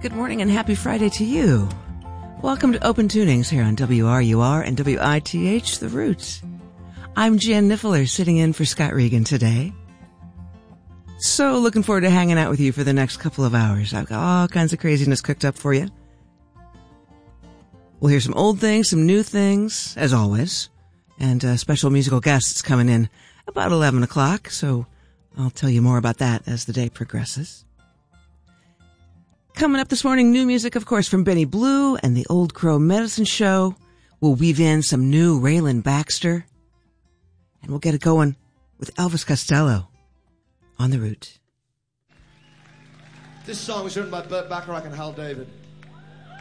good morning and happy Friday to you. Welcome to Open Tunings here on WRUR and WITH, The Roots. I'm Jan Niffler, sitting in for Scott Regan today. So looking forward to hanging out with you for the next couple of hours. I've got all kinds of craziness cooked up for you. We'll hear some old things, some new things, as always, and special musical guests coming in about 11 o'clock, so I'll tell you more about that as the day progresses. Coming up this morning, new music, of course, from Benny Blue and the Old Crow Medicine Show. We'll weave in some new Raylan Baxter, and we'll get it going with Elvis Costello on the Route. This song was written by Burt Bacharach and Hal David.